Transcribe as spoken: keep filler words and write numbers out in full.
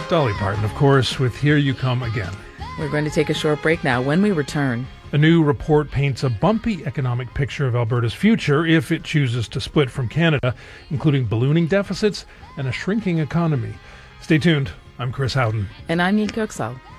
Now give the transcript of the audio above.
Dolly Parton, of course, with Here You Come Again. We're going to take a short break now. When we return, a new report paints a bumpy economic picture of Alberta's future if it chooses to split from Canada, including ballooning deficits and a shrinking economy. Stay tuned. I'm Chris Howden. And I'm Niamh Kuksal.